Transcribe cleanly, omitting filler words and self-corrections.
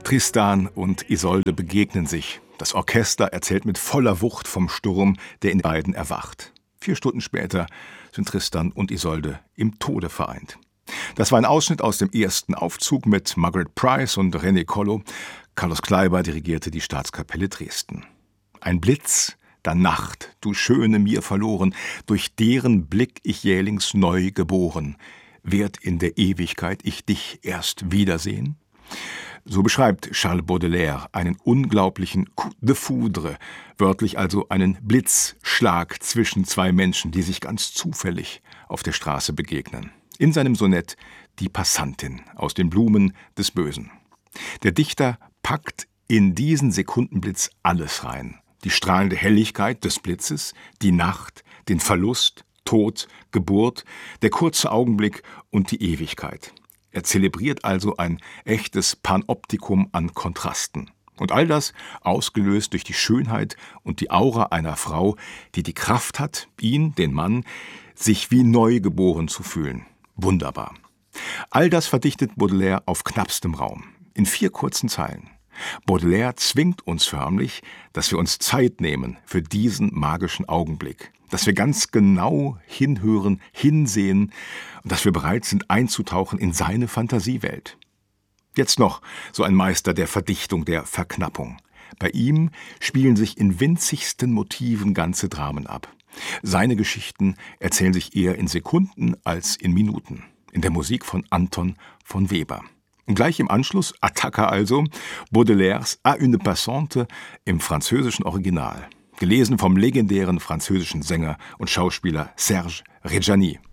Tristan und Isolde begegnen sich. Das Orchester erzählt mit voller Wucht vom Sturm, der in beiden erwacht. 4 Stunden später sind Tristan und Isolde im Tode vereint. Das war ein Ausschnitt aus dem ersten Aufzug mit Margaret Price und René Collo. Carlos Kleiber dirigierte die Staatskapelle Dresden. Ein Blitz der Nacht, du Schöne mir verloren, durch deren Blick ich jählings neu geboren. Werd in der Ewigkeit ich dich erst wiedersehen? So beschreibt Charles Baudelaire einen unglaublichen coup de foudre, wörtlich also einen Blitzschlag zwischen 2 Menschen, die sich ganz zufällig auf der Straße begegnen. In seinem Sonett »Die Passantin« aus den Blumen des Bösen. Der Dichter packt in diesen Sekundenblitz alles rein. Die strahlende Helligkeit des Blitzes, die Nacht, den Verlust, Tod, Geburt, der kurze Augenblick und die Ewigkeit. Er zelebriert also ein echtes Panoptikum an Kontrasten. Und all das ausgelöst durch die Schönheit und die Aura einer Frau, die die Kraft hat, ihn, den Mann, sich wie neu geboren zu fühlen. Wunderbar. All das verdichtet Baudelaire auf knappstem Raum, in 4 kurzen Zeilen. Baudelaire zwingt uns förmlich, dass wir uns Zeit nehmen für diesen magischen Augenblick, dass wir ganz genau hinhören, hinsehen und dass wir bereit sind einzutauchen in seine Fantasiewelt. Jetzt noch so ein Meister der Verdichtung, der Verknappung. Bei ihm spielen sich in winzigsten Motiven ganze Dramen ab. Seine Geschichten erzählen sich eher in Sekunden als in Minuten. In der Musik von Anton von Weber. Und gleich im Anschluss, Attacca also, Baudelaires À une passante im französischen Original. Gelesen vom legendären französischen Sänger und Schauspieler Serge Reggiani.